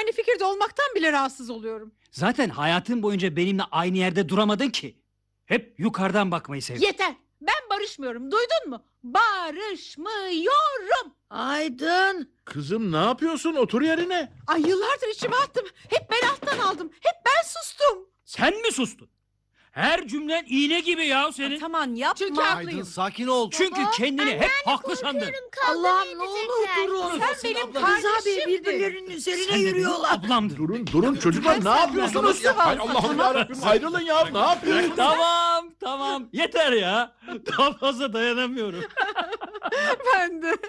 aynı fikirde olmaktan bile rahatsız oluyorum. Zaten hayatın boyunca benimle aynı yerde duramadın ki. Hep yukarıdan bakmayı sevdin. Yeter. Ben barışmıyorum. Duydun mu? Barışmıyorum. Aydın. Kızım ne yapıyorsun? Otur yerine. Ay yıllardır içime attım. Hep ben alttan aldım. Hep ben sustum. Sen mi sustun? Her cümlen iğne gibi ya senin. Tamam yapma. Çünkü Aydın haklıyım. sakin ol. Çünkü kendini hep haklı sandın. Allah'ım ne olur durun. Sen benim Rıza Bey kardeşimdin. birbirlerinin üzerine Sen benim yürüyorlar. ablamdın. Durun çocuklar, ne yapıyorsunuz? Mustafa, Hay Allah'ım yarabbim, ayrılın ya, ne yapıyorsunuz? Tamam yeter ya. Daha fazla dayanamıyorum. Ben de.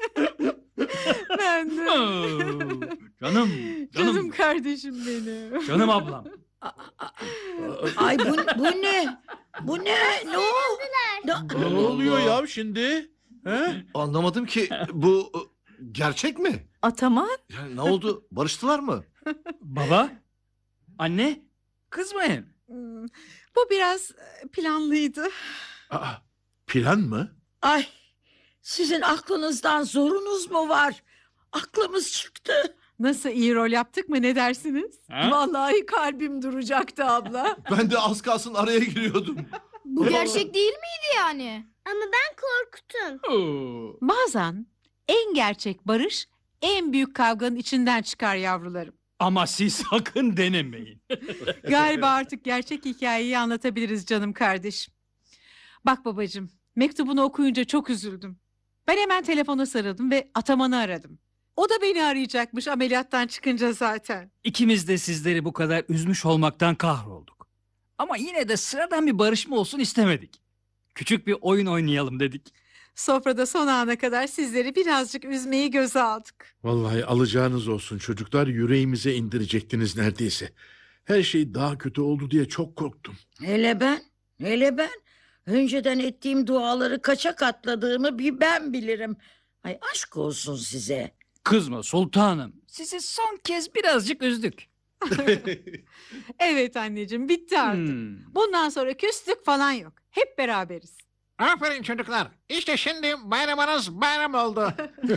Canım Canım kardeşim benim. canım ablam. Ay bu ne? Bu ne? Ne o? Ne oluyor ya şimdi? He? Anlamadım ki bu gerçek mi? Ataman? Yani ne oldu? Barıştılar mı? Baba, anne, kızmayın. Bu biraz planlıydı. Aa, plan mı? Ay sizin aklınızdan zorunuz mu var? Aklımız çıktı. Nasıl iyi rol yaptık mı, ne dersiniz? Ha? Vallahi kalbim duracaktı abla. Ben de az kalsın araya giriyordum. Bu gerçek değil miydi yani? Ama ben korktum. Bazen en gerçek barış en büyük kavganın içinden çıkar yavrularım. Ama siz sakın denemeyin. Galiba artık gerçek hikayeyi anlatabiliriz canım kardeşim. Bak babacığım, mektubunu okuyunca çok üzüldüm. Ben hemen telefona sarıldım ve Ataman'ı aradım. O da beni arayacakmış ameliyattan çıkınca zaten. İkimiz de sizleri bu kadar üzmüş olmaktan kahrolduk. Ama yine de sıradan bir barışma olsun istemedik. Küçük bir oyun oynayalım dedik. Sofrada son ana kadar sizleri birazcık üzmeyi göze aldık. Vallahi alacağınız olsun çocuklar, yüreğimize indirecektiniz neredeyse. Her şey daha kötü oldu diye çok korktum. Hele ben. Önceden ettiğim duaları kaça katladığımı bir ben bilirim. Ay aşk olsun size. Kızma sultanım. Sizi son kez birazcık üzdük. Evet anneciğim, bitti artık. Bundan sonra küslük falan yok. Hep beraberiz. Aferin çocuklar. İşte şimdi bayramanız bayram oldu.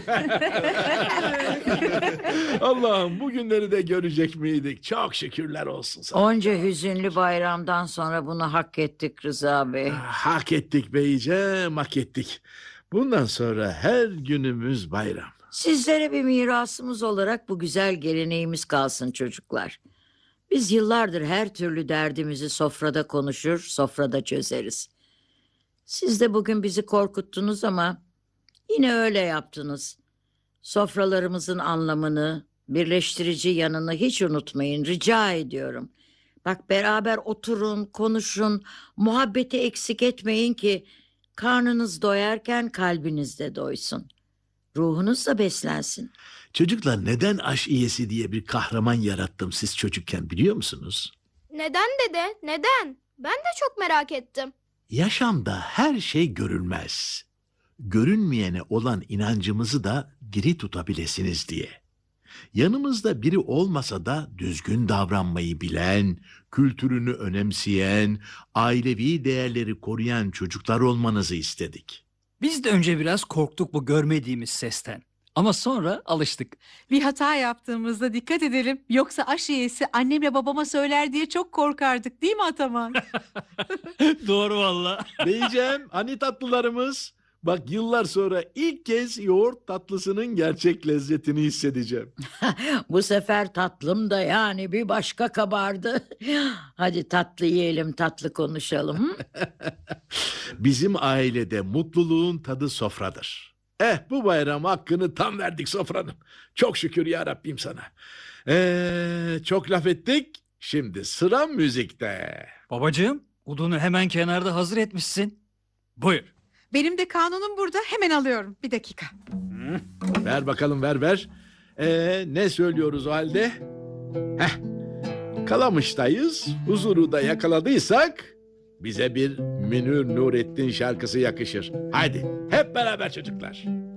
Allah'ım, bugünleri de görecek miydik? Çok şükürler olsun sana. Onca hüzünlü bayramdan sonra bunu hak ettik Rıza Bey. Hak ettik beyciğim, hak ettik. Bundan sonra her günümüz bayram. Sizlere bir mirasımız olarak bu güzel geleneğimiz kalsın çocuklar. Biz yıllardır her türlü derdimizi sofrada konuşur, sofrada çözeriz. Siz de bugün bizi korkuttunuz ama yine öyle yaptınız. Sofralarımızın anlamını, birleştirici yanını hiç unutmayın, rica ediyorum. Bak beraber oturun, konuşun, muhabbeti eksik etmeyin ki karnınız doyarken kalbiniz de doysun. Ruhunuz da beslensin. Çocuklar, neden aşiyesi diye bir kahraman yarattım siz çocukken biliyor musunuz? Neden dede? Neden? Ben de çok merak ettim. Yaşamda her şey görülmez. Görünmeyene olan inancımızı da diri tutabilesiniz diye. Yanımızda biri olmasa da düzgün davranmayı bilen, kültürünü önemseyen, ailevi değerleri koruyan çocuklar olmanızı istedik. Biz de önce biraz korktuk bu görmediğimiz sesten. Ama sonra alıştık. Bir hata yaptığımızda dikkat edelim. Yoksa aşiyesi annemle babama söyler diye çok korkardık, değil mi Ataman? Doğru valla. Beyciğim, hani tatlılarımız? Bak, yıllar sonra ilk kez yoğurt tatlısının gerçek lezzetini hissedeceğim. Bu sefer tatlım da yani bir başka kabardı. Hadi tatlı yiyelim, tatlı konuşalım. Hı? Bizim ailede mutluluğun tadı sofradır. Bu bayram hakkını tam verdik sofranın. Çok şükür ya Rabbim sana. Çok laf ettik. Şimdi sıra müzikte. Babacığım, udunu hemen kenarda hazır etmişsin. Buyur. Benim de kanunum burada, hemen alıyorum. Bir dakika. Ver bakalım, ver. Ne söylüyoruz o halde? Kalamış'tayız. Huzuru da yakaladıysak bize bir Münir Nurettin şarkısı yakışır. Haydi hep beraber çocuklar.